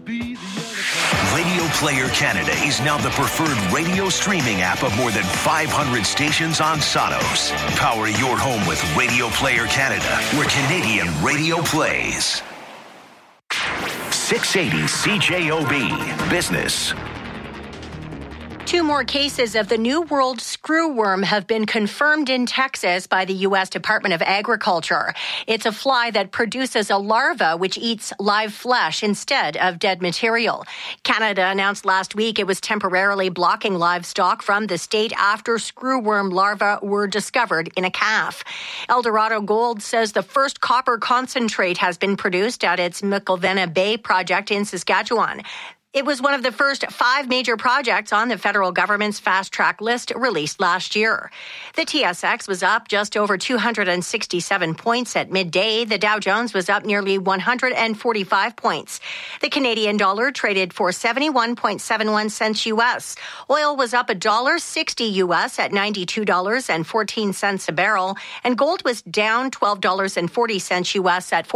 Radio Player Canada is now the preferred radio streaming app of more than 500 stations on Sonos. Power your home with Radio Player Canada, where Canadian radio plays. 680 CJOB Business. 2 more cases of the New World screwworm have been confirmed in Texas by the U.S. Department of Agriculture. It's a fly that produces a larva which eats live flesh instead of dead material. Canada announced last week it was temporarily blocking livestock from the state after screwworm larvae were discovered in a calf. Eldorado Gold says the first copper concentrate has been produced at its McIlvenna Bay project in Saskatchewan. It was one of the first 5 major projects on the federal government's fast-track list released last year. The TSX was up just over 267 points at midday. The Dow Jones was up nearly 145 points. The Canadian dollar traded for 71.71 cents U.S. Oil was up $1.60 U.S. at $92.14 a barrel, and gold was down $12.40 U.S. at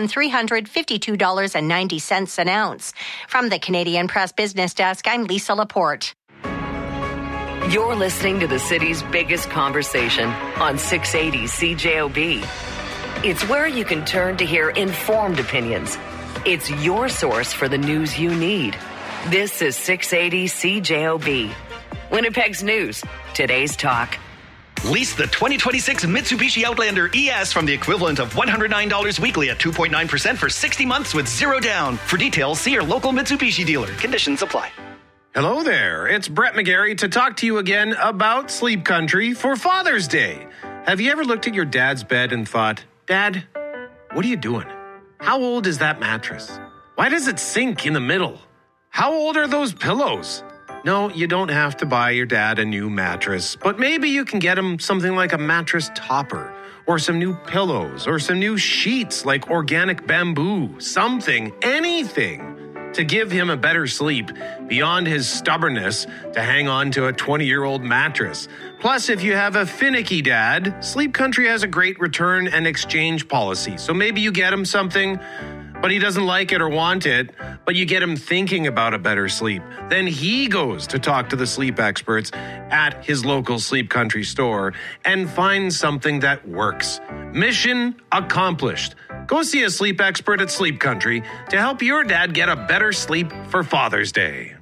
$4,352.90 an ounce. From the Canadian Press Business Desk, I'm Lisa Laporte. You're listening to the city's biggest conversation on 680 CJOB. It's where you can turn to hear informed opinions. It's your source for the news you need. This is 680 CJOB. Winnipeg's news, today's talk. Lease the 2026 Mitsubishi Outlander ES from the equivalent of $109 weekly at 2.9% for 60 months with zero down. For details, see your local Mitsubishi dealer. Conditions apply. Hello there. It's Brett McGarry to talk to you again about Sleep Country for Father's Day. Have you ever looked at your dad's bed and thought, Dad, what are you doing? How old is that mattress? Why does it sink in the middle? How old are those pillows? No, you don't have to buy your dad a new mattress, but maybe you can get him something like a mattress topper, or some new pillows, or some new sheets like organic bamboo, something, anything to give him a better sleep beyond his stubbornness to hang on to a 20-year-old mattress. Plus, if you have a finicky dad, Sleep Country has a great return and exchange policy, so maybe you get him something, but he doesn't like it or want it, but you get him thinking about a better sleep. Then he goes to talk to the sleep experts at his local Sleep Country store and finds something that works. Mission accomplished. Go see a sleep expert at Sleep Country to help your dad get a better sleep for Father's Day.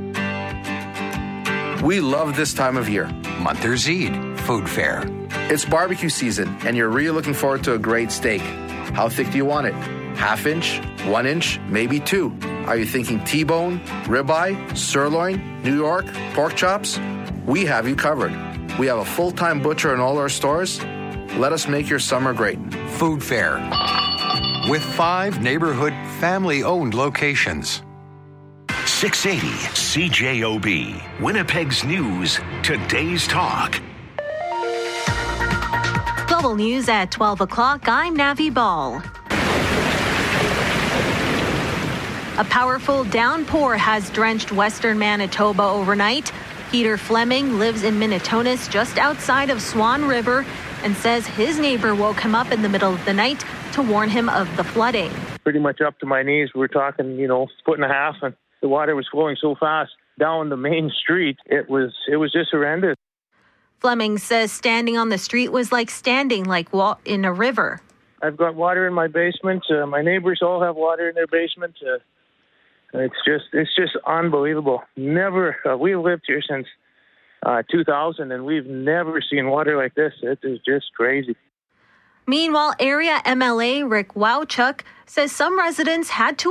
We love this time of year. Monthers Eid Food Fair. It's barbecue season, and you're really looking forward to a great steak. How thick do you want it? 1/2 inch, 1 inch, maybe 2. Are you thinking T-bone, ribeye, sirloin, New York, pork chops? We have you covered. We have a full-time butcher in all our stores. Let us make your summer great. Food Fair. With 5 neighborhood family-owned locations. 680 CJOB. Winnipeg's news, today's talk. Global news at 12 o'clock. I'm Navi Ball. A powerful downpour has drenched western Manitoba overnight. Peter Fleming lives in Minitonas just outside of Swan River and says his neighbor woke him up in the middle of the night to warn him of the flooding. Pretty much up to my knees. We're talking, 1.5 foot, and the water was flowing so fast down the main street. It was just horrendous. Fleming says standing on the street was like standing in a river. I've got water in my basement. My neighbors all have water in their basement. It's just unbelievable. Never, we lived here since 2000, and we've never seen water like this. It is just crazy. Meanwhile, area MLA Rick Wowchuk says some residents had to